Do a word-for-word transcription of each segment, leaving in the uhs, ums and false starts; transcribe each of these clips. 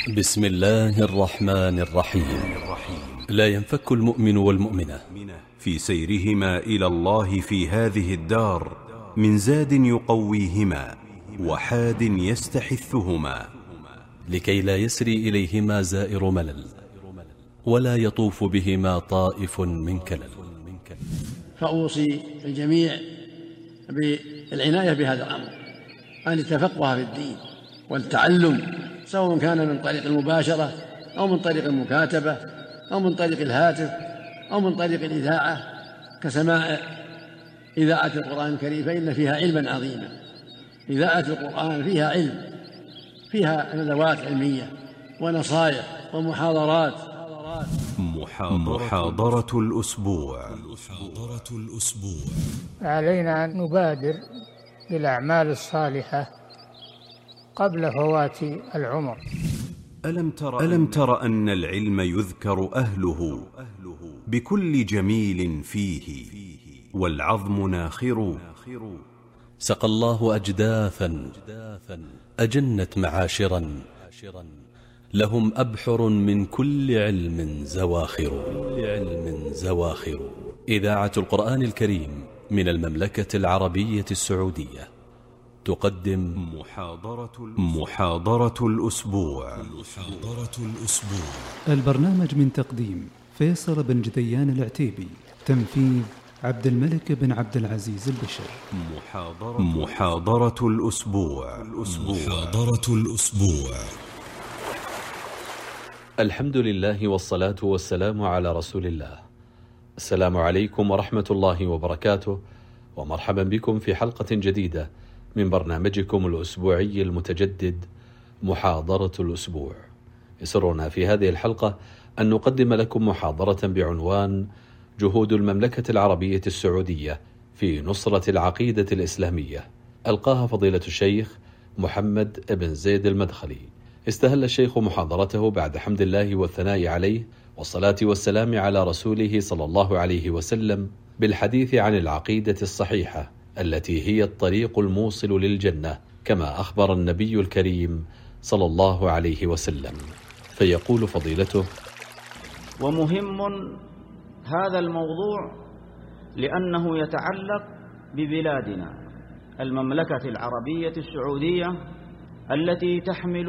بسم الله الرحمن الرحيم. لا ينفك المؤمن والمؤمنة في سيرهما إلى الله في هذه الدار من زاد يقويهما وحاد يستحثهما، لكي لا يسري إليهما زائر ملل ولا يطوف بهما طائف من كلل. فأوصي الجميع بالعناية بهذا الأمر، أن يتفقه في الدين والتعلم، سواء كان من طريق المباشرة أو من طريق المكاتبة أو من طريق الهاتف أو من طريق الإذاعة كسماع إذاعة القرآن الكريم، فإن فيها علما عظيما. إذاعة القرآن فيها علم، فيها ندوات علمية ونصائح ومحاضرات. محاضرة الأسبوع. علينا أن نبادر بالأعمال الصالحة قبل فوات العمر. ألم تر, ألم تر أن العلم يذكر أهله بكل جميل فيه والعظم ناخر. سقى الله أجداثا أجنت معاشرا، لهم أبحر من كل علم زواخر. إذاعة القرآن الكريم من المملكة العربية السعودية تقدم محاضرة, محاضرة الأسبوع. البرنامج من تقديم فيصل بن جديان العتيبي، تنفيذ عبد الملك بن عبد العزيز البشر. محاضرة, محاضرة الأسبوع. محاضرة الأسبوع. الحمد لله والصلاة والسلام على رسول الله. السلام عليكم ورحمة الله وبركاته، ومرحبا بكم في حلقة جديدة من برنامجكم الأسبوعي المتجدد محاضرة الأسبوع. يسرنا في هذه الحلقة أن نقدم لكم محاضرة بعنوان جهود المملكة العربية السعودية في نصرة العقيدة الإسلامية، ألقاها فضيلة الشيخ محمد بن زيد المدخلي. استهل الشيخ محاضرته بعد حمد الله والثناء عليه والصلاة والسلام على رسوله صلى الله عليه وسلم بالحديث عن العقيدة الصحيحة التي هي الطريق الموصل للجنة، كما أخبر النبي الكريم صلى الله عليه وسلم. فيقول فضيلته: ومهم هذا الموضوع لأنه يتعلق ببلادنا المملكة العربية السعودية التي تحمل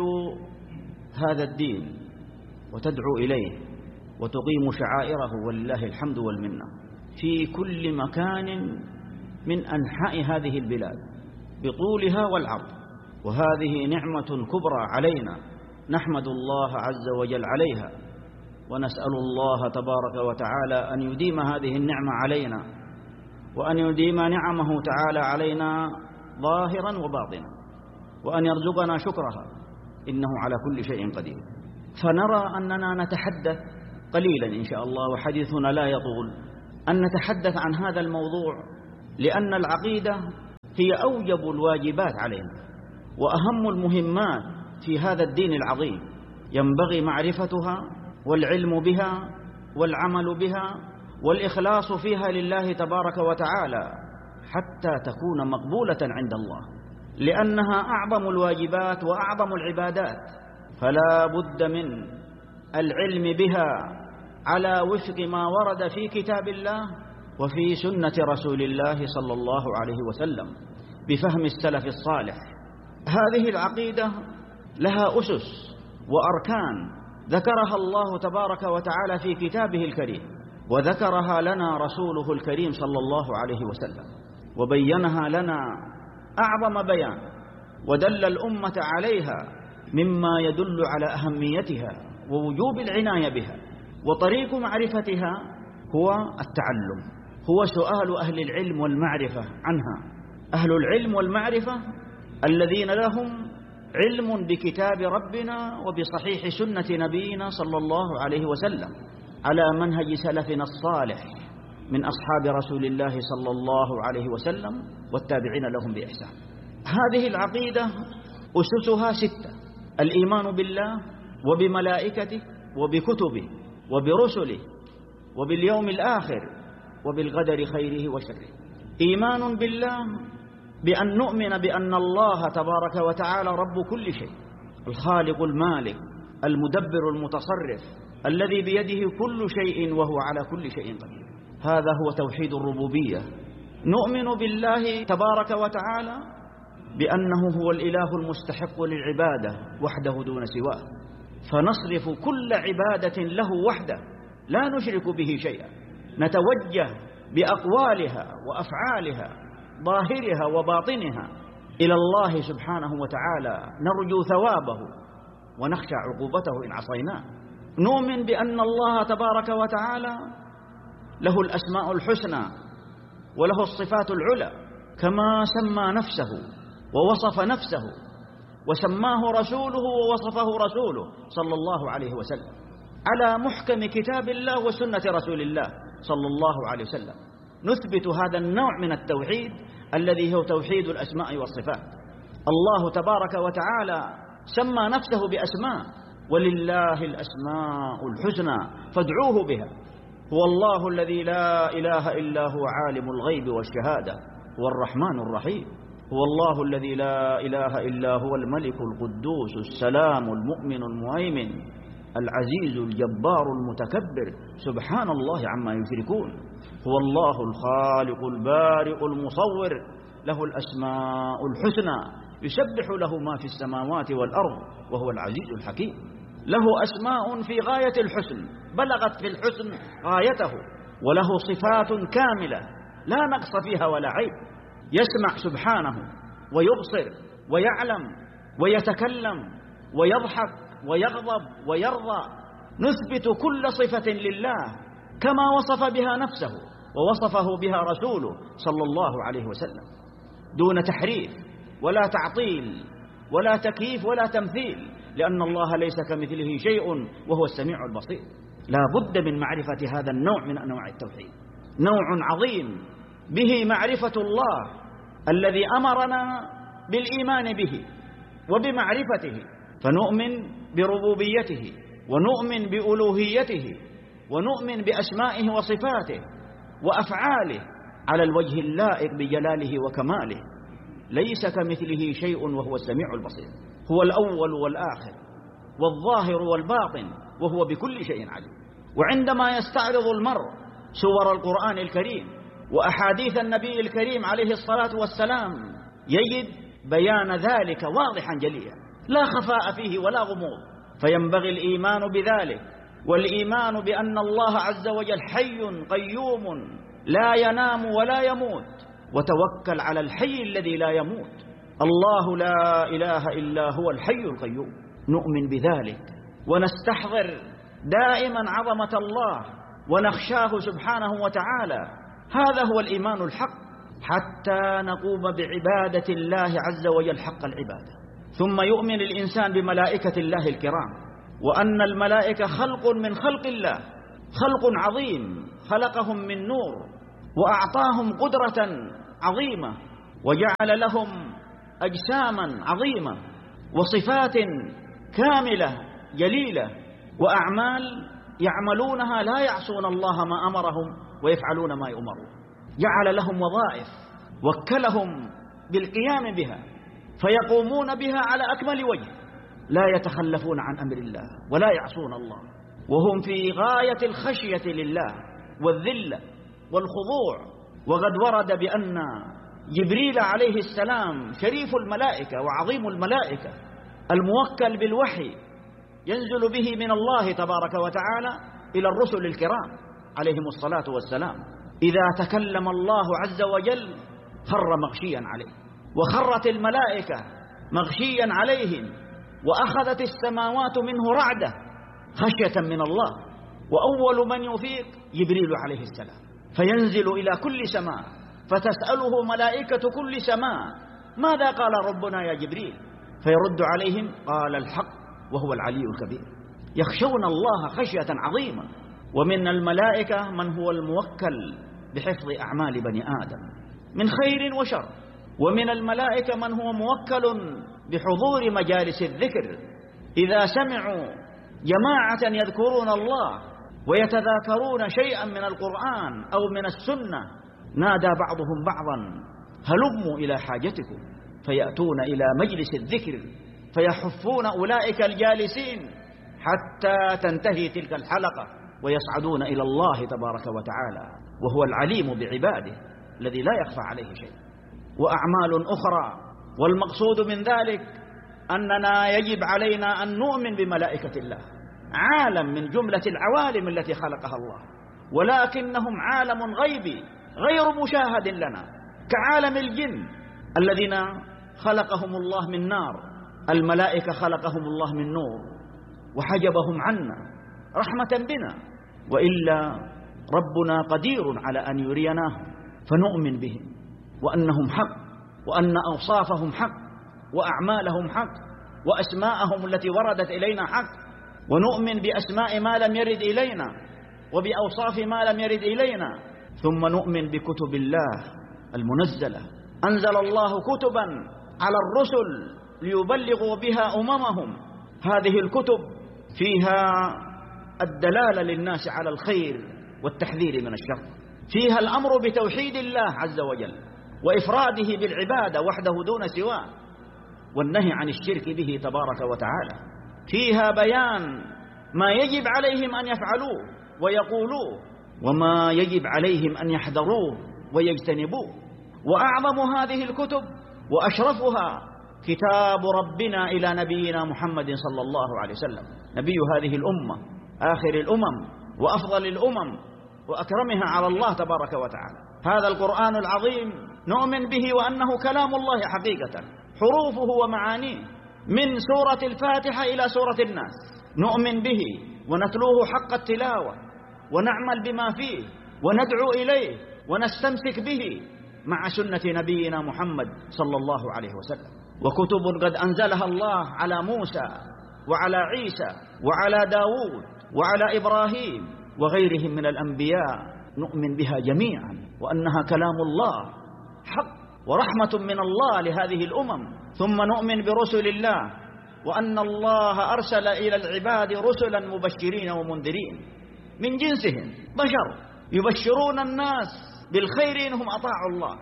هذا الدين وتدعو إليه وتقيم شعائره، ولله الحمد والمنة، في كل مكان من أنحاء هذه البلاد بطولها والعرض. وهذه نعمة كبرى علينا نحمد الله عز وجل عليها، ونسأل الله تبارك وتعالى أن يديم هذه النعمة علينا، وأن يديم نعمه تعالى علينا ظاهرا وباطنا، وأن يرزقنا شكرها، إنه على كل شيء قدير. فنرى أننا نتحدث قليلا إن شاء الله، وحديثنا لا يطول، أن نتحدث عن هذا الموضوع، لأن العقيدة هي أوجب الواجبات علينا وأهم المهمات في هذا الدين العظيم، ينبغي معرفتها والعلم بها والعمل بها والإخلاص فيها لله تبارك وتعالى حتى تكون مقبولة عند الله، لأنها أعظم الواجبات وأعظم العبادات، فلا بد من العلم بها على وفق ما ورد في كتاب الله وفي سنة رسول الله صلى الله عليه وسلم بفهم السلف الصالح. هذه العقيدة لها أسس وأركان ذكرها الله تبارك وتعالى في كتابه الكريم، وذكرها لنا رسوله الكريم صلى الله عليه وسلم، وبينها لنا أعظم بيان، ودل الأمة عليها مما يدل على أهميتها ووجوب العناية بها. وطريق معرفتها هو التعلم، هو سؤال أهل العلم والمعرفة عنها. أهل العلم والمعرفة الذين لهم علم بكتاب ربنا وبصحيح سنة نبينا صلى الله عليه وسلم على منهج سلفنا الصالح من أصحاب رسول الله صلى الله عليه وسلم والتابعين لهم بإحسان. هذه العقيدة أسسها ستة: الإيمان بالله وبملائكته وبكتبه وبرسله وباليوم الآخر وبالقدر خيره وشره. إيمان بالله بأن نؤمن بأن الله تبارك وتعالى رب كل شيء، الخالق المالك المدبر المتصرف الذي بيده كل شيء وهو على كل شيء قدير. هذا هو توحيد الربوبية. نؤمن بالله تبارك وتعالى بأنه هو الإله المستحق للعبادة وحده دون سواه، فنصرف كل عبادة له وحده لا نشرك به شيئا، نتوجه بأقوالها وأفعالها ظاهرها وباطنها إلى الله سبحانه وتعالى، نرجو ثوابه ونخشى عقوبته إن عصيناه. نؤمن بأن الله تبارك وتعالى له الأسماء الحسنى وله الصفات العلى، كما سمى نفسه ووصف نفسه وسماه رسوله ووصفه رسوله صلى الله عليه وسلم على محكم كتاب الله وسنة رسول الله صلى الله عليه وسلم. نثبت هذا النوع من التوحيد الذي هو توحيد الأسماء والصفات. الله تبارك وتعالى سمى نفسه بأسماء، ولله الأسماء الحسنى فادعوه بها. هو الله الذي لا إله إلا هو عالم الغيب والشهادة، هو الرحمن الرحيم. هو الله الذي لا إله إلا هو الملك القدوس السلام المؤمن المهيمن العزيز الجبار المتكبر، سبحان الله عما يشركون. هو الله الخالق البارئ المصور، له الأسماء الحسنى يسبح له ما في السماوات والأرض وهو العزيز الحكيم. له أسماء في غاية الحسن، بلغت في الحسن غايته، وله صفات كاملة لا نقص فيها ولا عيب. يسمع سبحانه ويبصر ويعلم ويتكلم ويضحك ويغضب ويرضى. نثبت كل صفة لله كما وصف بها نفسه ووصفه بها رسوله صلى الله عليه وسلم، دون تحريف ولا تعطيل ولا تكييف ولا تمثيل، لأن الله ليس كمثله شيء وهو السميع البصير. لا بد من معرفة هذا النوع من أنواع التوحيد، نوع عظيم به معرفة الله الذي أمرنا بالإيمان به وبمعرفته، فنؤمن بربوبيته ونؤمن بألوهيته ونؤمن بأسمائه وصفاته وأفعاله على الوجه اللائق بجلاله وكماله. ليس كمثله شيء وهو السميع البصير. هو الأول والآخر والظاهر والباطن وهو بكل شيء عليم. وعندما يستعرض المرء سور القرآن الكريم وأحاديث النبي الكريم عليه الصلاة والسلام يجد بيان ذلك واضحا جليا، لا خفاء فيه ولا غموض. فينبغي الإيمان بذلك، والإيمان بأن الله عز وجل حي قيوم لا ينام ولا يموت، وتوكل على الحي الذي لا يموت. الله لا إله إلا هو الحي القيوم. نؤمن بذلك ونستحضر دائما عظمة الله ونخشاه سبحانه وتعالى. هذا هو الإيمان الحق، حتى نقوم بعبادة الله عز وجل حق العبادة. ثم يؤمن الإنسان بملائكة الله الكرام، وأن الملائكة خلق من خلق الله، خلق عظيم خلقهم من نور وأعطاهم قدرة عظيمة وجعل لهم أجساما عظيمة وصفات كاملة جليلة وأعمال يعملونها لا يعصون الله ما أمرهم ويفعلون ما يؤمرون. جعل لهم وظائف وكلهم بالقيام بها فيقومون بها على أكمل وجه، لا يتخلفون عن أمر الله ولا يعصون الله، وهم في غاية الخشية لله والذلة والخضوع. وقد ورد بأن جبريل عليه السلام شريف الملائكة وعظيم الملائكة الموكل بالوحي ينزل به من الله تبارك وتعالى إلى الرسل الكرام عليهم الصلاة والسلام. إذا تكلم الله عز وجل خر مغشيا عليه، وخرت الملائكة مغشيا عليهم، وأخذت السماوات منه رعدة خشية من الله. وأول من يفيق جبريل عليه السلام، فينزل إلى كل سماء فتسأله ملائكة كل سماء ماذا قال ربنا يا جبريل؟ فيرد عليهم قال الحق وهو العلي الكبير. يخشون الله خشية عظيمة. ومن الملائكة من هو الموكل بحفظ أعمال بني آدم من خير وشر، ومن الملائكة من هو موكل بحضور مجالس الذكر. إذا سمعوا جماعة يذكرون الله ويتذاكرون شيئا من القرآن أو من السنة نادى بعضهم بعضا هلموا إلى حاجتكم، فيأتون إلى مجلس الذكر فيحفون أولئك الجالسين حتى تنتهي تلك الحلقة ويصعدون إلى الله تبارك وتعالى، وهو العليم بعباده الذي لا يخفى عليه شيء. وأعمال أخرى، والمقصود من ذلك أننا يجب علينا أن نؤمن بملائكة الله، عالم من جملة العوالم التي خلقها الله، ولكنهم عالم غيبي غير مشاهد لنا، كعالم الجن الذين خلقهم الله من نار، الملائكة خلقهم الله من نور وحجبهم عنا رحمة بنا، وإلا ربنا قدير على أن يريناهم فنؤمن بهم وأنهم حق، وأن أوصافهم حق، وأعمالهم حق، وأسماءهم التي وردت إلينا حق، ونؤمن بأسماء ما لم يرد إلينا وبأوصاف ما لم يرد إلينا، ثم نؤمن بكتب الله المنزلة. أنزل الله كتبا على الرسل ليبلغوا بها أممهم، هذه الكتب فيها الدلالة للناس على الخير والتحذير من الشر، فيها الأمر بتوحيد الله عز وجل وإفراده بالعبادة وحده دون سواه، والنهي عن الشرك به تبارك وتعالى، فيها بيان ما يجب عليهم أن يفعلوه ويقولوه، وما يجب عليهم أن يحذروه ويجتنبوه. وأعظم هذه الكتب وأشرفها كتاب ربنا إلى نبينا محمد صلى الله عليه وسلم، نبي هذه الأمة، آخر الأمم وأفضل الأمم وأكرمها على الله تبارك وتعالى. هذا القرآن العظيم نؤمن به وأنه كلام الله حقيقة، حروفه ومعانيه، من سورة الفاتحة إلى سورة الناس نؤمن به ونتلوه حق التلاوة، ونعمل بما فيه، وندعو إليه، ونستمسك به مع سنة نبينا محمد صلى الله عليه وسلم. وكتب قد أنزلها الله على موسى وعلى عيسى وعلى داود وعلى إبراهيم وغيرهم من الأنبياء نؤمن بها جميعا، وأنها كلام الله حق ورحمة من الله لهذه الأمم. ثم نؤمن برسل الله، وأن الله أرسل إلى العباد رسلا مبشرين ومنذرين من جنسهم، بشر يبشرون الناس بالخير إنهم أطاعوا الله،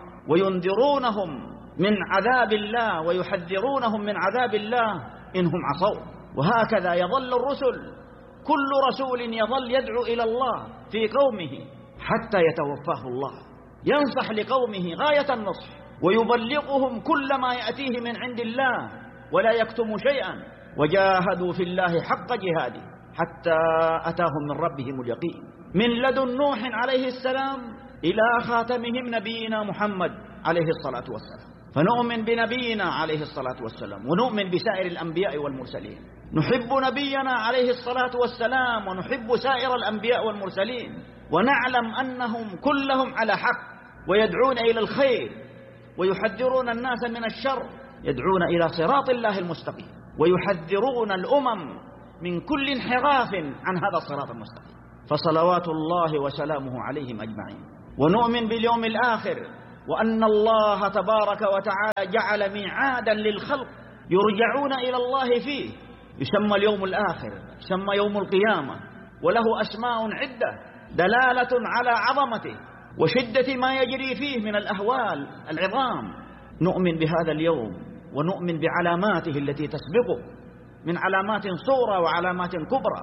وينذرونهم من عذاب الله ويحذرونهم من عذاب الله إنهم عصوا. وهكذا يظل الرسل، كل رسول يظل يدعو إلى الله في قومه حتى يتوفاه الله، ينصح لقومه غاية النصح، ويبلغهم كل ما يأتيه من عند الله ولا يكتم شيئا، وجاهدوا في الله حق جهاده حتى أتاهم من ربهم اليقين، من لدن نوح عليه السلام إلى خاتمهم نبينا محمد عليه الصلاة والسلام. فنؤمن بنبينا عليه الصلاة والسلام، ونؤمن بسائر الأنبياء والمرسلين، نحب نبينا عليه الصلاة والسلام، ونحب سائر الأنبياء والمرسلين، ونعلم أنهم كلهم على حق، ويدعون إلى الخير، ويحذرون الناس من الشر، يدعون إلى صراط الله المستقيم، ويحذرون الأمم من كل انحراف عن هذا الصراط المستقيم. فصلوات الله وسلامه عليهم أجمعين. ونؤمن باليوم الآخر، وأن الله تبارك وتعالى جعل ميعادا للخلق يرجعون إلى الله فيه، يسمى اليوم الآخر، يسمى يوم القيامة، وله أسماء عدة دلالة على عظمته وشدة ما يجري فيه من الأهوال العظام. نؤمن بهذا اليوم، ونؤمن بعلاماته التي تسبقه من علامات صغرى وعلامات كبرى،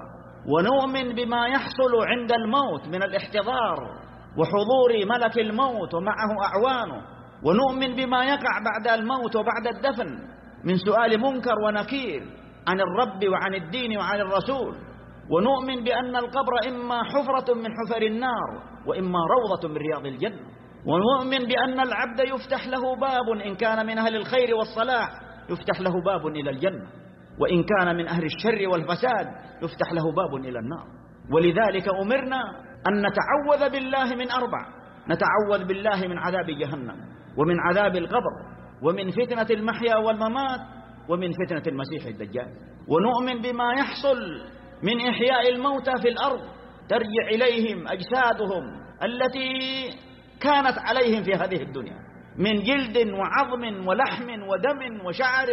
ونؤمن بما يحصل عند الموت من الاحتضار وحضور ملك الموت ومعه أعوانه، ونؤمن بما يقع بعد الموت وبعد الدفن من سؤال منكر ونكير عن الرب وعن الدين وعن الرسول، ونؤمن بأن القبر إما حفرة من حفر النار وإما روضة من رياض الجنة، ونؤمن بأن العبد يفتح له باب إن كان من أهل الخير والصلاح يفتح له باب إلى الجنة، وإن كان من أهل الشر والفساد يفتح له باب إلى النار. ولذلك أمرنا أن نتعوذ بالله من أربع: نتعوذ بالله من عذاب جهنم، ومن عذاب القبر، ومن فتنة المحيا والممات، ومن فتنة المسيح الدجال. ونؤمن بما يحصل من إحياء الموتى في الأرض، ترجع إليهم أجسادهم التي كانت عليهم في هذه الدنيا من جلد وعظم ولحم ودم وشعر،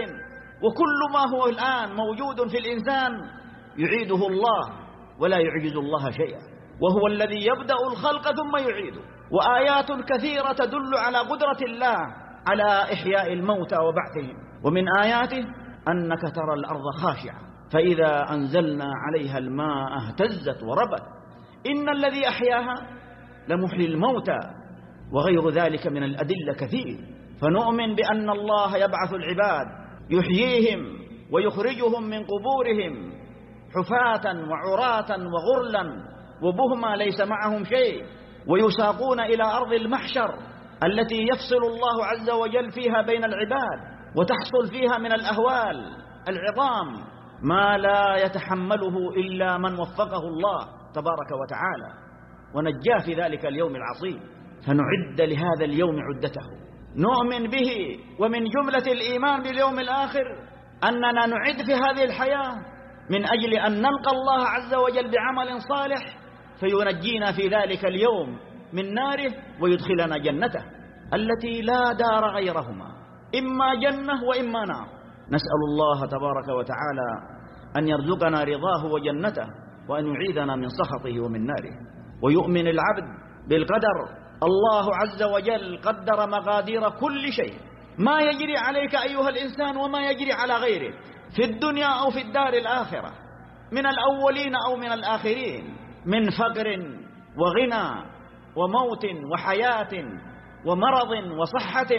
وكل ما هو الآن موجود في الإنسان يعيده الله ولا يعجز الله شيئا، وهو الذي يبدأ الخلق ثم يعيده. وآيات كثيرة تدل على قدرة الله على إحياء الموتى وبعثهم. ومن آياته أنك ترى الأرض خاشعة فإذا أنزلنا عليها الماء اهتزت وربت إن الذي أحياها لمحيي الموتى وغير ذلك من الأدلة كثير. فنؤمن بأن الله يبعث العباد يحييهم ويخرجهم من قبورهم حفاة وعراة وغرلا وبهما ليس معهم شيء، ويساقون إلى أرض المحشر التي يفصل الله عز وجل فيها بين العباد، وتحصل فيها من الأهوال العظام ما لا يتحمله إلا من وفقه الله تبارك وتعالى ونجاه في ذلك اليوم العظيم. فنعد لهذا اليوم عدته، نؤمن به. ومن جملة الإيمان باليوم الآخر أننا نعد في هذه الحياة من أجل أن نلقى الله عز وجل بعمل صالح فينجينا في ذلك اليوم من ناره ويدخلنا جنته التي لا دار غيرهما، إما جنة وإما نار. نسأل الله تبارك وتعالى أن يرزقنا رضاه وجنته وأن يعيذنا من سخطه ومن ناره. ويؤمن العبد بالقدر. الله عز وجل قدر مقادير كل شيء، ما يجري عليك أيها الإنسان وما يجري على غيرك في الدنيا أو في الدار الآخرة، من الأولين أو من الآخرين، من فقر وغنى وموت وحياة ومرض وصحة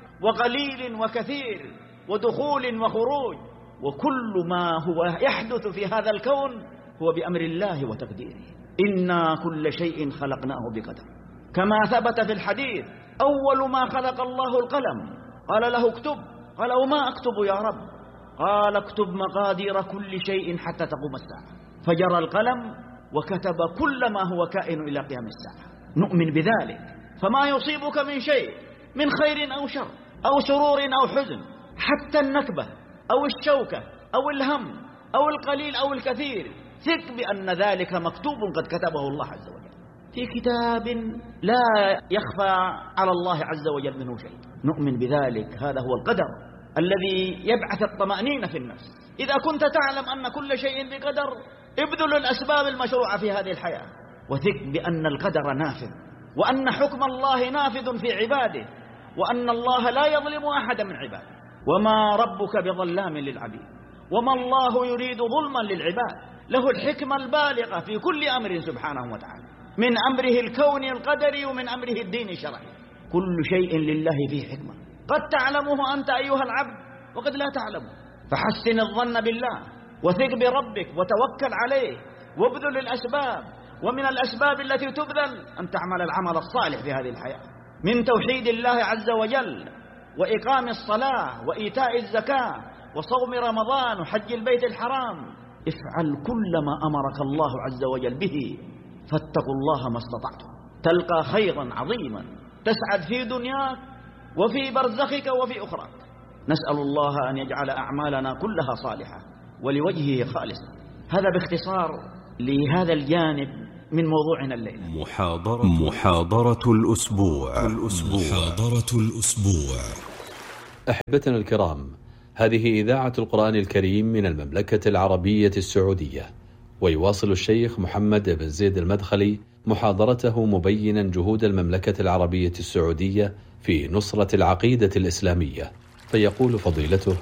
وقليل وكثير ودخول وخروج، وكل ما هو يحدث في هذا الكون هو بأمر الله وتقديره. إنا كل شيء خلقناه بقدر، كما ثبت في الحديث أول ما خلق الله القلم قال له اكتب، قال وما أكتب يا رب؟ قال اكتب مقادير كل شيء حتى تقوم الساعة، فجرى القلم وكتب كل ما هو كائن إلى قيام الساعة. نؤمن بذلك. فما يصيبك من شيء من خير أو شر أو سرور أو حزن، حتى النكبة أو الشوكة أو الهم أو القليل أو الكثير، ثق بأن ذلك مكتوب قد كتبه الله عز وجل في كتاب لا يخفى على الله عز وجل منه شيء. نؤمن بذلك. هذا هو القدر الذي يبعث الطمأنينة في النفس. إذا كنت تعلم أن كل شيء بقدر، ابذل الأسباب المشروعة في هذه الحياة، وثق بأن القدر نافذ، وأن حكم الله نافذ في عباده، وأن الله لا يظلم أحدا من عباده، وما ربك بظلام للعبيد، وما الله يريد ظلما للعباد. له الحكمة البالغة في كل أمر سبحانه وتعالى، من أمره الكوني القدري ومن أمره الديني الشرعي. كل شيء لله فيه حكمة قد تعلمه أنت أيها العبد وقد لا تعلمه. فحسن الظن بالله وثق بربك وتوكل عليه وابذل الأسباب. ومن الأسباب التي تبذل أن تعمل العمل الصالح في هذه الحياة، من توحيد الله عز وجل وإقام الصلاة وإيتاء الزكاة وصوم رمضان وحج البيت الحرام. افعل كل ما أمرك الله عز وجل به، فاتقوا الله ما استطعتم، تلقى خيرا عظيما تسعد في دنياك وفي برزخك وفي أخراك. نسأل الله أن يجعل أعمالنا كلها صالحة ولوجهه خالصة. هذا باختصار لهذا الجانب من موضوعنا الليلة. محاضرة محاضرة الأسبوع الأسبوع محاضرة الأسبوع. أحبتنا الكرام، هذه إذاعة القرآن الكريم من المملكة العربية السعودية، ويواصل الشيخ محمد بن زيد المدخلي محاضرته مبينا جهود المملكة العربية السعودية في نصرة العقيدة الإسلامية، فيقول فضيلته: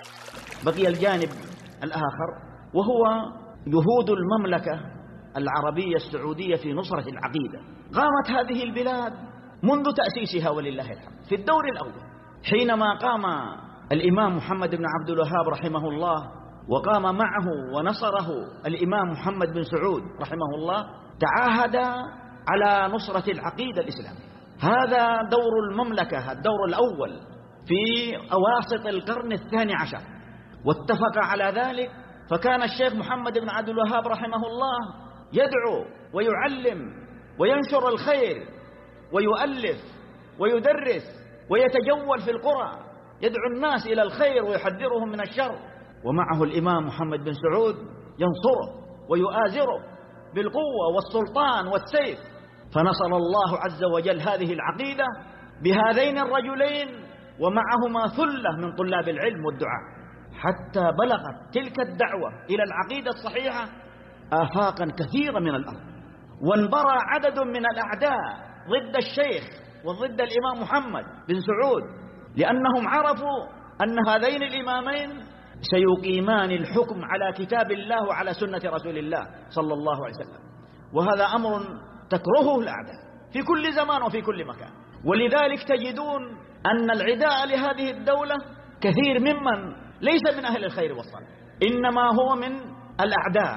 بقي الجانب الآخر وهو جهود المملكة العربية السعودية في نصرة العقيدة. قامت هذه البلاد منذ تأسيسها ولله الحمد في الدور الأول، حينما قام الإمام محمد بن عبد الوهاب رحمه الله وقام معه ونصره الإمام محمد بن سعود رحمه الله، تعاهد على نصرة العقيدة الإسلامية. هذا دور المملكة الدور الأول في أواسط القرن الثاني عشر، واتفق على ذلك. فكان الشيخ محمد بن عبد الوهاب رحمه الله يدعو ويعلم وينشر الخير ويؤلف ويدرس ويتجول في القرى، يدعو الناس إلى الخير ويحذرهم من الشر. ومعه الإمام محمد بن سعود ينصره ويؤازره بالقوة والسلطان والسيف. فنصر الله عز وجل هذه العقيدة بهذين الرجلين ومعهما ثلة من طلاب العلم والدعاء، حتى بلغت تلك الدعوة إلى العقيدة الصحيحة آفاقا كثيرة من الأرض، وانبرى عدد من الأعداء ضد الشيخ وضد الإمام محمد بن سعود، لأنهم عرفوا أن هذين الإمامين سيقيمان الحكم على كتاب الله وعلى سنة رسول الله صلى الله عليه وسلم. وهذا أمر تكرهه الأعداء في كل زمان وفي كل مكان. ولذلك تجدون أن العداء لهذه الدولة كثير ممن ليس من أهل الخير والصلاح، إنما هو من الأعداء،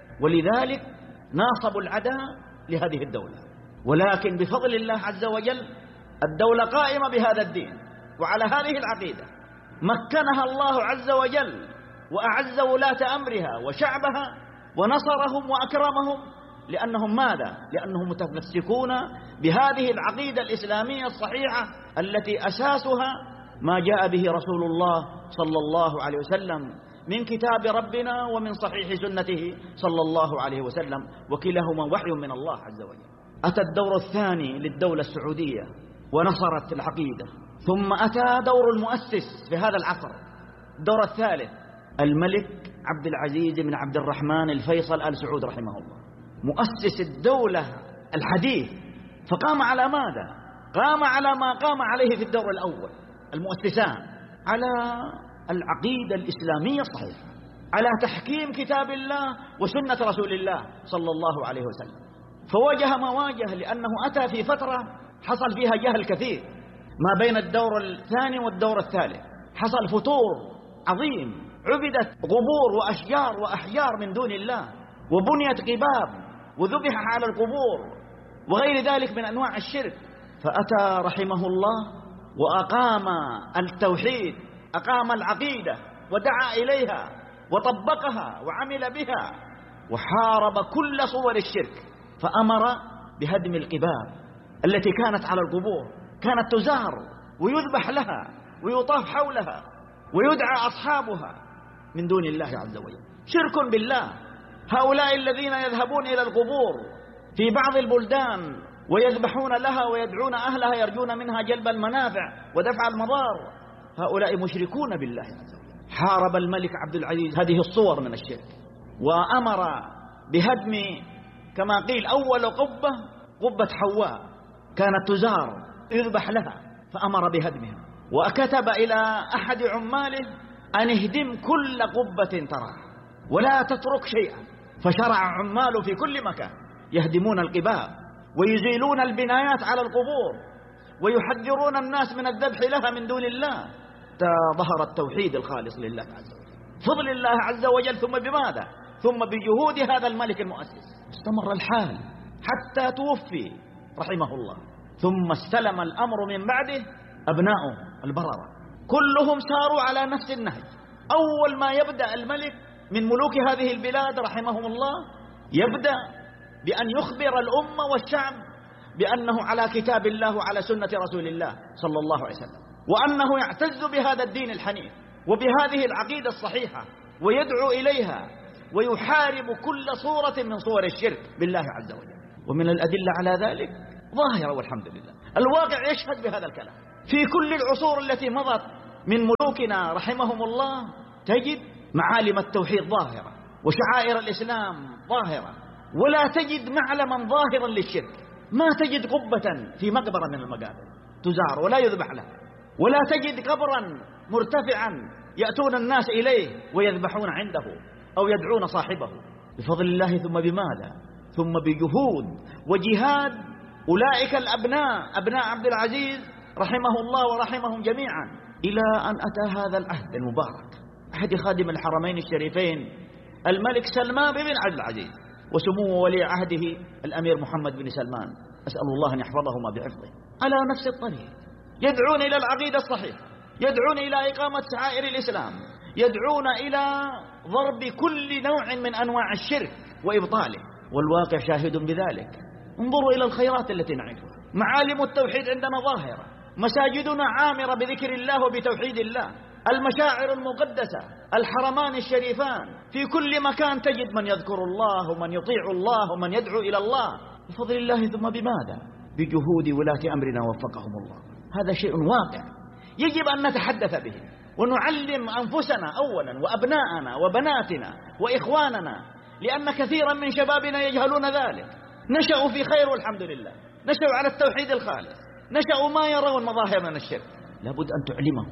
ولذلك ناصبوا العداء لهذه الدولة. ولكن بفضل الله عز وجل الدولة قائمة بهذا الدين وعلى هذه العقيدة، مكنها الله عز وجل وأعز ولاة أمرها وشعبها ونصرهم وأكرمهم، لأنهم ماذا؟ لأنهم متمسكون بهذه العقيدة الإسلامية الصحيحة التي أساسها ما جاء به رسول الله صلى الله عليه وسلم من كتاب ربنا ومن صحيح سنته صلى الله عليه وسلم، وكلاهما وحي من الله عز وجل. أتى الدور الثاني للدولة السعودية ونصرت العقيدة، ثم أتى دور المؤسس في هذا العصر، الدور الثالث، الملك عبد العزيز بن عبد الرحمن الفيصل آل سعود رحمه الله، مؤسس الدولة الحديث. فقام على ماذا؟ قام على ما قام عليه في الدور الأول المؤسسان، على العقيدة الإسلامية الصحيحة، على تحكيم كتاب الله وسنة رسول الله صلى الله عليه وسلم. فواجه ما واجه لأنه أتى في فترة حصل فيها جهل كثير ما بين الدور الثاني والدور الثالث، حصل فتور عظيم، عبدت قبور وأشجار وأحجار من دون الله، وبنيت قباب وذبح على القبور وغير ذلك من أنواع الشرك. فأتى رحمه الله وأقام التوحيد، أقام العقيدة ودعا إليها وطبقها وعمل بها، وحارب كل صور الشرك، فأمر بهدم القباب التي كانت على القبور، كانت تزار ويذبح لها ويطاف حولها ويدعى أصحابها من دون الله عز وجل، شرك بالله. هؤلاء الذين يذهبون إلى القبور في بعض البلدان ويذبحون لها ويدعون أهلها يرجون منها جلب المنافع ودفع المضار، هؤلاء مشركون بالله عز وجل. حارب الملك عبد العزيز هذه الصور من الشرك، وأمر بهدم كما قيل أول قبة قبة حواء كانت تزار يذبح لها، فأمر بهدمها، وكتب إلى أحد عماله أن اهدم كل قبة تراها ولا تترك شيئا. فشرع عماله في كل مكان يهدمون القباب ويزيلون البنايات على القبور ويحذرون الناس من الذبح لها من دون الله، ظهر التوحيد الخالص لله عز وجل، فضل الله عز وجل. ثم بماذا؟ ثم بجهود هذا الملك المؤسس استمر الحال حتى توفي رحمه الله، ثم استلم الأمر من بعده أبناؤه البررة، كلهم ساروا على نفس النهج. أول ما يبدأ الملك من ملوك هذه البلاد رحمهم الله يبدأ بأن يخبر الأمة والشعب بأنه على كتاب الله وعلى سنة رسول الله صلى الله عليه وسلم، وأنه يعتز بهذا الدين الحنيف وبهذه العقيدة الصحيحة ويدعو إليها ويحارب كل صورة من صور الشرك بالله عز وجل. ومن الأدلة على ذلك ظاهرة والحمد لله، الواقع يشهد بهذا الكلام. في كل العصور التي مضت من ملوكنا رحمهم الله تجد معالم التوحيد ظاهرة وشعائر الإسلام ظاهرة، ولا تجد معلما ظاهرا للشرك. ما تجد قبة في مقبرة من المقابر تزار ولا يذبح لها، ولا تجد قبرا مرتفعا يأتون الناس إليه ويذبحون عنده أو يدعون صاحبه، بفضل الله. ثم بماذا؟ ثم بجهود وجهاد أولئك الأبناء أبناء عبد العزيز رحمه الله ورحمهم جميعا، إلى أن أتى هذا العهد المبارك، أحد خادم الحرمين الشريفين الملك سلمان بن عبد العزيز، وسمو ولي عهده الأمير محمد بن سلمان، أسأل الله أن يحفظهما بحفظه، على نفس الطريق يدعون إلى العقيدة الصحيحة، يدعون إلى إقامة شعائر الإسلام، يدعون إلى ضرب كل نوع من أنواع الشرك وإبطاله، والواقع شاهد بذلك. انظروا إلى الخيرات التي نعيشها، معالم التوحيد عندنا ظاهرة، مساجدنا عامرة بذكر الله وبتوحيد الله، المشاعر المقدسة، الحرمان الشريفان، في كل مكان تجد من يذكر الله ومن يطيع الله ومن يدعو إلى الله بفضل الله. ثم بماذا؟ بجهود ولاة أمرنا وفقهم الله. هذا شيء واقع يجب أن نتحدث به ونعلم أنفسنا أولا وأبناءنا وبناتنا وإخواننا، لأن كثيرا من شبابنا يجهلون ذلك، نشأوا في خير والحمد لله، نشأوا على التوحيد الخالص، نشأوا ما يرون مظاهر من الشرك. لابد أن تعلمهم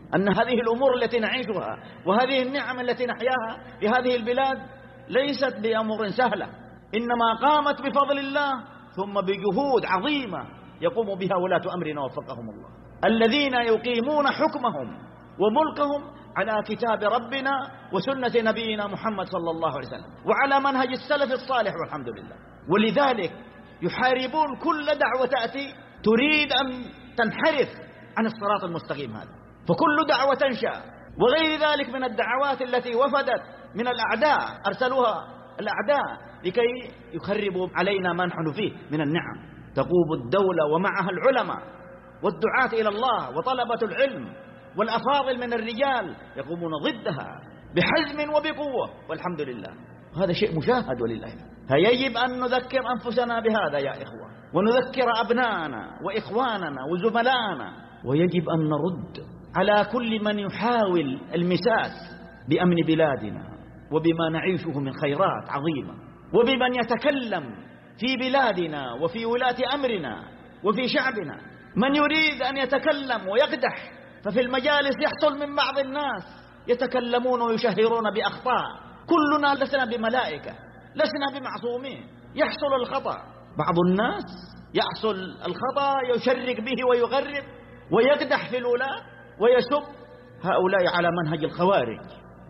أن هذه الأمور التي نعيشها وهذه النعم التي نحياها في هذه البلاد ليست بأمور سهلة، إنما قامت بفضل الله ثم بجهود عظيمة يقوم بها ولاة أمرنا وفقهم الله، الذين يقيمون حكمهم وملكهم على كتاب ربنا وسنة نبينا محمد صلى الله عليه وسلم وعلى منهج السلف الصالح والحمد لله. ولذلك يحاربون كل دعوة تأتي تريد أن تنحرف عن الصراط المستقيم هذا، فكل دعوة تنشأ وغير ذلك من الدعوات التي وفدت من الأعداء أرسلوها الأعداء لكي يخربوا علينا ما نحن فيه من النعم. تقوم الدولة ومعها العلماء والدعاة إلى الله وطلبة العلم والأفاضل من الرجال يقومون ضدها بحزم وبقوة والحمد لله. هذا شيء مشاهد ولله. فيجب أن نذكر أنفسنا بهذا يا إخوة، ونذكر أبناءنا وإخواننا وزملائنا، ويجب أن نرد على كل من يحاول المساس بأمن بلادنا وبما نعيشه من خيرات عظيمة، وبمن يتكلم في بلادنا وفي ولاة أمرنا وفي شعبنا. من يريد أن يتكلم ويقدح، ففي المجالس يحصل من بعض الناس يتكلمون ويشهرون بأخطاء. كلنا لسنا بملائكة، لسنا بمعصومين، يحصل الخطأ. بعض الناس يحصل الخطأ يشرك به ويغرب ويقدح في الولاة ويسب هؤلاء على منهج الخوارج.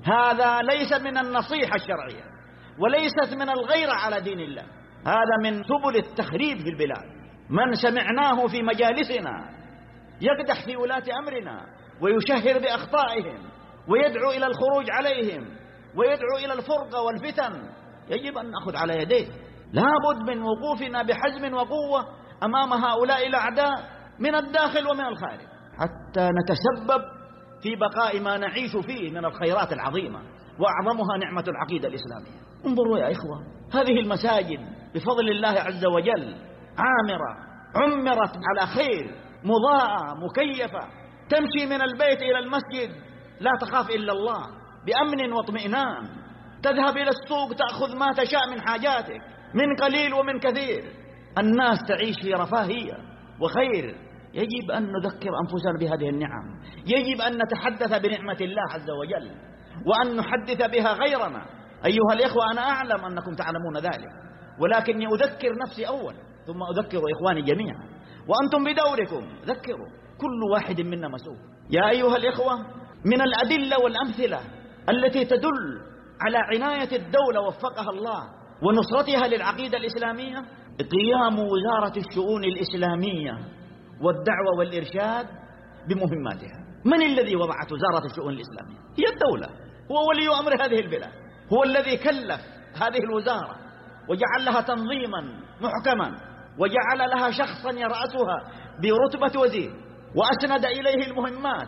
هذا ليس من النصيحة الشرعية وليست من الغيرة على دين الله، هذا من سبل التخريب في البلاد. من سمعناه في مجالسنا يقدح في ولاة أمرنا ويشهر بأخطائهم ويدعو إلى الخروج عليهم ويدعو إلى الفرقة والفتن، يجب أن نأخذ على يديه. لا بد من وقوفنا بحزم وقوة أمام هؤلاء الأعداء من الداخل ومن الخارج، حتى نتسبب في بقاء ما نعيش فيه من الخيرات العظيمة، وأعظمها نعمة العقيدة الإسلامية. انظروا يا إخوة، هذه المساجد بفضل الله عز وجل عامرة، عمرت على خير، مضاءة، مكيفة، تمشي من البيت إلى المسجد لا تخاف إلا الله بأمن واطمئنان، تذهب إلى السوق تأخذ ما تشاء من حاجاتك من قليل ومن كثير. الناس تعيش في رفاهية وخير. يجب أن نذكر أنفسنا بهذه النعم، يجب أن نتحدث بنعمة الله عز وجل وأن نحدث بها غيرنا. أيها الإخوة، أنا أعلم أنكم تعلمون ذلك، ولكني أذكر نفسي أولا ثم أذكر إخواني جميعا، وأنتم بدوركم ذكروا، كل واحد منا مسؤول. يا أيها الإخوة، من الأدلة والأمثلة التي تدل على عناية الدولة وفقها الله ونصرتها للعقيدة الإسلامية قيام وزارة الشؤون الإسلامية والدعوة والإرشاد بمهماتها. من الذي وضعت وزارة الشؤون الإسلامية؟ هي الدولة، هو ولي أمر هذه البلاد، هو الذي كلف هذه الوزارة وجعل لها تنظيما محكما وجعل لها شخصا يرأسها برتبة وزير وأسند إليه المهمات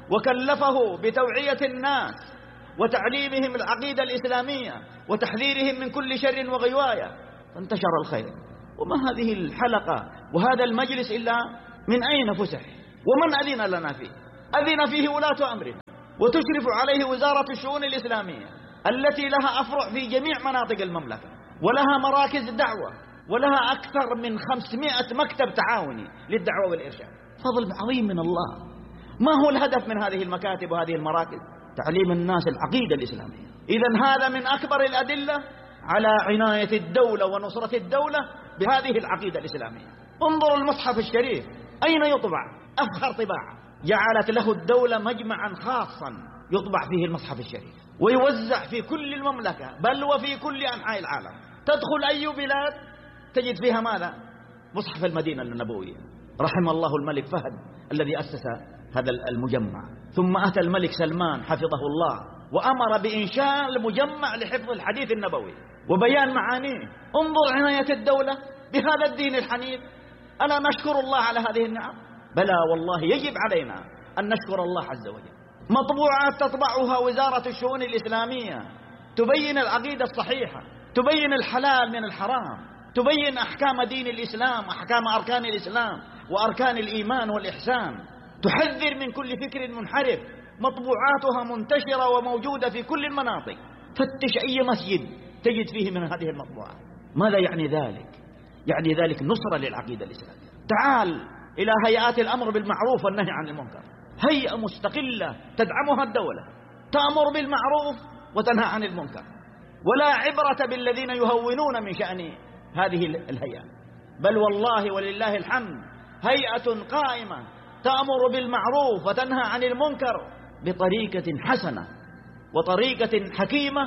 وكلفه بتوعية الناس وتعليمهم العقيدة الإسلامية وتحذيرهم من كل شر وغواية، فانتشر الخير. وما هذه الحلقة وهذا المجلس إلا من أين فسح؟ ومن أذن لنا فيه؟ أذن فيه ولاة أمرنا، وتشرف عليه وزارة الشؤون الإسلامية التي لها أفرع في جميع مناطق المملكة، ولها مراكز دعوة، ولها أكثر من خمسمائة مكتب تعاوني للدعوة والإرشاد. فضل عظيم من الله. ما هو الهدف من هذه المكاتب وهذه المراكز؟ تعليم الناس العقيدة الإسلامية. إذن هذا من أكبر الأدلة على عناية الدولة ونصرة الدولة بهذه العقيدة الإسلامية. انظروا المصحف الشريف أين يطبع؟ أفخر طباعة. جعلت له الدولة مجمعا خاصا يطبع فيه المصحف الشريف ويوزع في كل المملكة بل وفي كل أنحاء العالم. تدخل أي بلاد تجد فيها ماذا؟ مصحف المدينة النبوية. رحم الله الملك فهد الذي أسس هذا المجمع، ثم أتى الملك سلمان حفظه الله وأمر بإنشاء المجمع لحفظ الحديث النبوي وبيان معانيه. انظر عناية الدولة بهذا الدين الحنيف. ألا نشكر الله على هذه النعم؟ بلى والله يجب علينا أن نشكر الله عز وجل. مطبوعات تطبعها وزارة الشؤون الإسلامية تبين العقيدة الصحيحة، تبين الحلال من الحرام، تبين أحكام دين الإسلام، أحكام أركان الإسلام وأركان الإيمان والإحسان، تحذر من كل فكر منحرف. مطبوعاتها منتشرة وموجودة في كل المناطق. فتش أي مسجد تجد فيه من هذه المطبوعات. ماذا يعني ذلك؟ يعني ذلك نصرة للعقيدة الإسلامية. تعال إلى هيئات الأمر بالمعروف والنهي عن المنكر، هيئة مستقلة تدعمها الدولة، تأمر بالمعروف وتنهى عن المنكر، ولا عبرة بالذين يهونون من شأن هذه الهيئة، بل والله ولله الحمد هيئة قائمة تأمر بالمعروف وتنهى عن المنكر بطريقة حسنة وطريقة حكيمة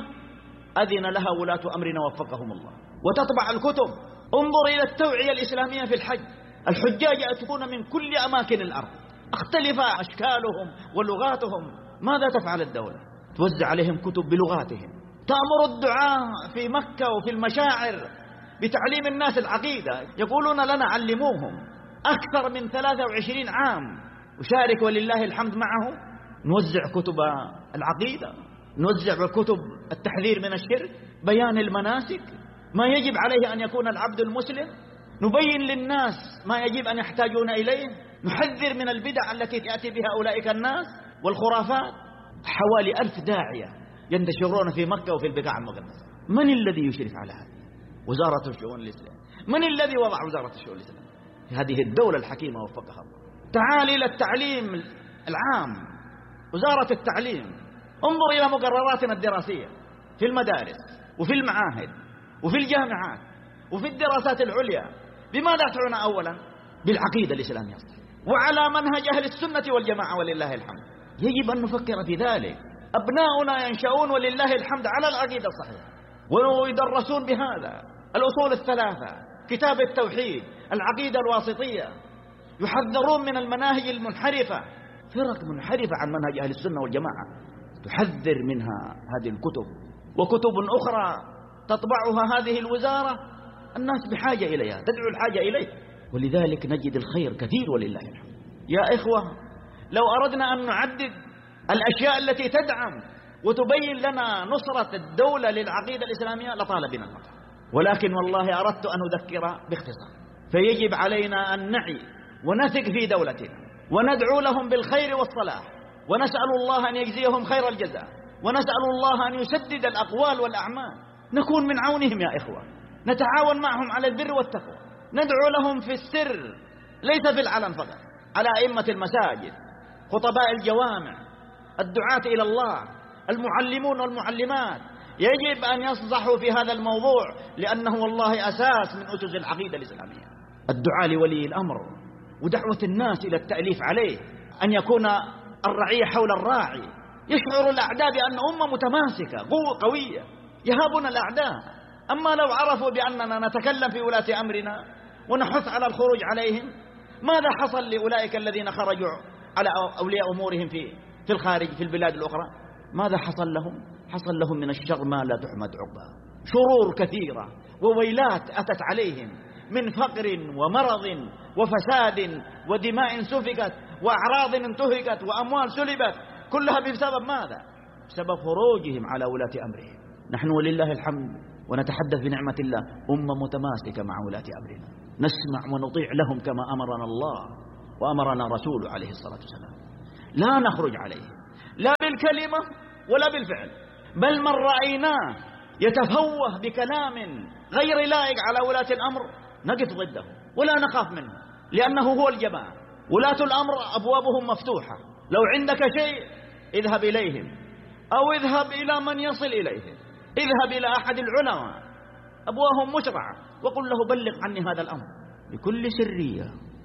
أذن لها ولاة أمرنا وفقهم الله، وتطبع الكتب. انظر إلى التوعية الإسلامية في الحج، الحجاج يأتون من كل أماكن الأرض، اختلف أشكالهم ولغاتهم، ماذا تفعل الدولة؟ توزع عليهم كتب بلغاتهم، تأمر الدعاة في مكة وفي المشاعر بتعليم الناس العقيدة، يقولون لنا علموهم. أكثر من ثلاثة وعشرين عام أشارك ولله الحمد معه، نوزع كتب العقيدة، نوزع كتب التحذير من الشرك، بيان المناسك، ما يجب عليه أن يكون العبد المسلم، نبين للناس ما يجب أن يحتاجون إليه، نحذر من البدع التي يأتي بها أولئك الناس والخرافات. حوالي ألف داعية ينتشرون في مكة وفي البقاع المقدسة. من الذي يشرف على هذا؟ وزارة الشؤون الإسلامية. من الذي وضع وزارة الشؤون الإسلامية؟ هذه الدولة الحكيمة وفقها الله. تعال إلى التعليم العام، وزارة التعليم، انظر إلى مقرراتنا الدراسية في المدارس وفي المعاهد وفي الجامعات وفي الدراسات العليا، بماذا تعنى؟ أولا بالعقيدة الإسلامية وعلى منهج أهل السنة والجماعة ولله الحمد. يجب أن نفكر في ذلك. أبناؤنا ينشؤون ولله الحمد على العقيدة الصحيحة، ويدرسون بهذا الأصول الثلاثة، كتاب التوحيد، العقيدة الواسطية، يحذرون من المناهج المنحرفة، فرق منحرفة عن منهج أهل السنة والجماعة تحذر منها هذه الكتب، وكتب أخرى تطبعها هذه الوزارة الناس بحاجة إليها، تدعو الحاجة إليه، ولذلك نجد الخير كثير ولله الحمد. يا إخوة، لو أردنا أن نعدد الأشياء التي تدعم وتبين لنا نصرة الدولة للعقيدة الإسلامية لطال بنا المطر، ولكن والله أردت أن أذكر باختصار. فيجب علينا أن نعي ونثق في دولتنا، وندعو لهم بالخير والصلاح، ونسأل الله أن يجزيهم خير الجزاء، ونسأل الله أن يسدد الأقوال والأعمال، نكون من عونهم يا إخوة، نتعاون معهم على البر والتقوى، ندعو لهم في السر ليس في العلن فقط، على أئمة المساجد، خطباء الجوامع، الدعاة إلى الله، المعلمون والمعلمات، يجب أن يصدحوا في هذا الموضوع، لأنه والله أساس من أسس العقيدة الإسلامية. الدعاء لولي الأمر ودعوة الناس إلى التأليف عليه، أن يكون الرعية حول الراعي، يشعر الأعداء بأن أمة متماسكة قوة قوية، يهابنا الأعداء. أما لو عرفوا بأننا نتكلم في ولاة أمرنا ونحث على الخروج عليهم، ماذا حصل لأولئك الذين خرجوا على أولياء أمورهم في في الخارج في البلاد الأخرى؟ ماذا حصل لهم؟ حصل لهم من الشر ما لا تحمد عقباه، شرور كثيرة وويلات أتت عليهم من فقر ومرض وفساد ودماء سفكت وأعراض انتهكت وأموال سلبت، كلها بسبب ماذا؟ بسبب خروجهم على ولاة أمرهم. نحن ولله الحمد ونتحدث بنعمة الله أمة متماسكة مع ولاة أمرنا، نسمع ونطيع لهم كما أمرنا الله وأمرنا رسوله عليه الصلاة والسلام، لا نخرج عليهم لا بالكلمة ولا بالفعل، بل من رأيناه يتفوه بكلام غير لائق على ولاة الأمر نقف ضده ولا نخاف منه، لأنه هو الجماعة. ولاة الأمر أبوابهم مفتوحة، لو عندك شيء اذهب إليهم، أو اذهب إلى من يصل إليهم، اذهب إلى أحد العلماء أبوابهم مشرعة وقل له بلغ عني هذا الأمر بكل سرية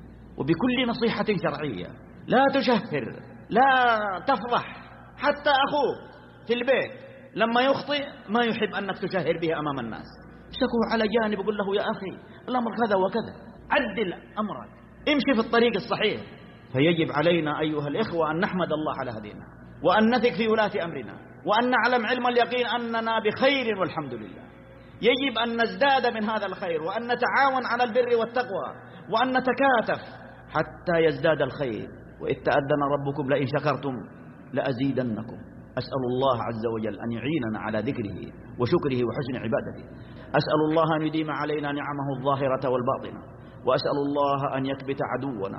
وبكل نصيحة شرعية، لا تشهر، لا تفضح، حتى أخوك في البيت لما يخطئ ما يحب أنك تشهر به أمام الناس، امسكه على جانب وقل له يا أخي الأمر كذا وكذا، عدل أمرك، امشي في الطريق الصحيح. فيجب علينا أيها الإخوة أن نحمد الله على هدينا، وأن نثق في ولاة أمرنا، وأن نعلم علم اليقين أننا بخير والحمد لله. يجب أن نزداد من هذا الخير، وأن نتعاون على البر والتقوى، وأن نتكاتف حتى يزداد الخير. وإذ تأذن ربكم لئن شكرتم لأزيدنكم. أسأل الله عز وجل أن يعيننا على ذكره وشكره وحسن عبادته. أسأل الله أن يديم علينا نعمه الظاهرة والباطنة، وأسأل الله أن يكبت عدونا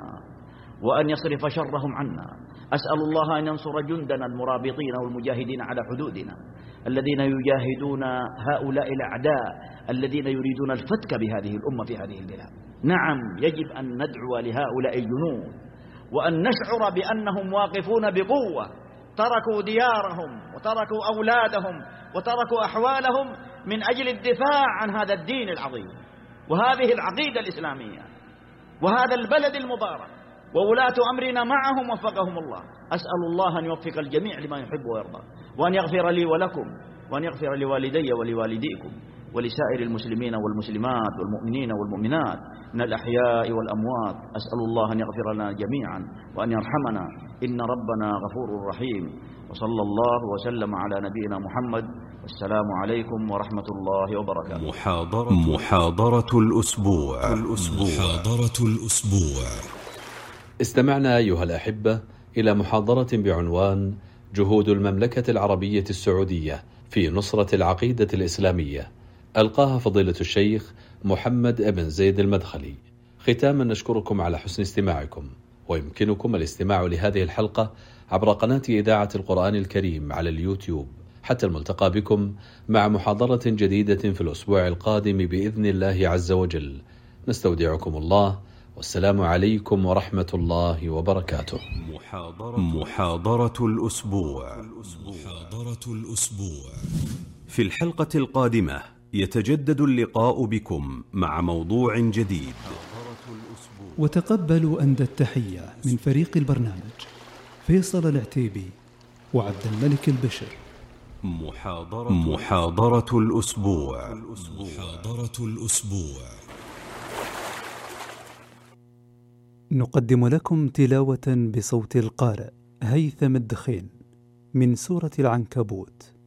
وأن يصرف شرهم عنا. أسأل الله أن ينصر جندنا المرابطين والمجاهدين على حدودنا، الذين يجاهدون هؤلاء الأعداء الذين يريدون الفتك بهذه الأمة في هذه البلاد. نعم، يجب أن ندعو لهؤلاء الجنود وأن نشعر بأنهم واقفون بقوة، تركوا ديارهم وتركوا أولادهم وتركوا أحوالهم من أجل الدفاع عن هذا الدين العظيم وهذه العقيدة الإسلامية وهذا البلد المبارك، وولاة أمرنا معهم وفقهم الله. أسأل الله أن يوفق الجميع لما يحب ويرضى، وأن يغفر لي ولكم، وأن يغفر لوالدي ولوالديكم ولسائر المسلمين والمسلمات والمؤمنين والمؤمنات من الأحياء والأموات. أسأل الله أن يغفر لنا جميعا وأن يرحمنا، إن ربنا غفور رحيم. وصلى الله وسلم على نبينا محمد، والسلام عليكم ورحمة الله وبركاته. محاضرة محاضرة الأسبوع الأسبوع محاضرة الأسبوع. استمعنا أيها الأحبة إلى محاضرة بعنوان جهود المملكة العربية السعودية في نصرة العقيدة الإسلامية، ألقاها فضيلة الشيخ محمد بن زيد المدخلي. ختاما نشكركم على حسن استماعكم، ويمكنكم الاستماع لهذه الحلقة عبر قناة إذاعة القرآن الكريم على اليوتيوب. حتى الملتقى بكم مع محاضرة جديدة في الأسبوع القادم بإذن الله عز وجل. نستودعكم الله، والسلام عليكم ورحمة الله وبركاته. محاضرة, محاضرة الأسبوع محاضرة الأسبوع. في الحلقة القادمة يتجدد اللقاء بكم مع موضوع جديد. وتقبلوا أندى التحية من فريق البرنامج فيصل العتيبي وعبد الملك البشر. محاضرة, محاضرة الأسبوع محاضرة الأسبوع. نقدم لكم تلاوة بصوت القارئ هيثم الدخين من سورة العنكبوت.